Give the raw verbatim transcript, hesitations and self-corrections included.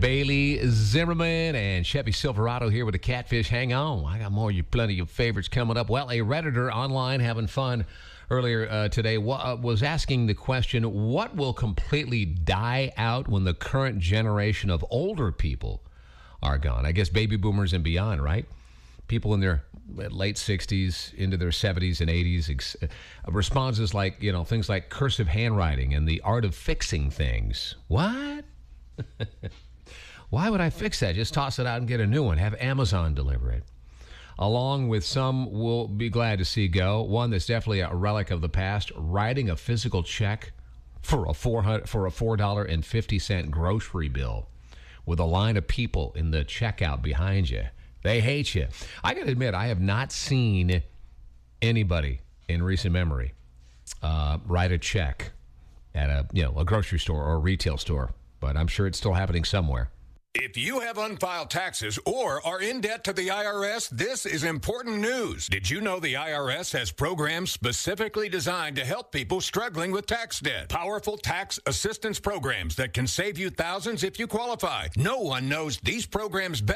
Bailey Zimmerman and Chevy Silverado here with the Catfish. Hang on. I got more of your plenty of favorites coming up. Well, a Redditor online having fun earlier uh, today uh, was asking the question, what will completely die out when the current generation of older people are gone? I guess baby boomers and beyond, right? People in their late sixties into their seventies and eighties. Ex- uh, responses like, you know, things like cursive handwriting and the art of fixing things. What? Why would I fix that? Just toss it out and get a new one. Have Amazon deliver it. Along with some we'll be glad to see go. One that's definitely a relic of the past, writing a physical check for a four hundred for a four dollars and fifty cents grocery bill with a line of people in the checkout behind you. They hate you. I got to admit, I have not seen anybody in recent memory uh, write a check at a, you know, a grocery store or a retail store, but I'm sure it's still happening somewhere. If you have unfiled taxes or are in debt to the I R S, this is important news. Did you know the I R S has programs specifically designed to help people struggling with tax debt? Powerful tax assistance programs that can save you thousands if you qualify. No one knows these programs better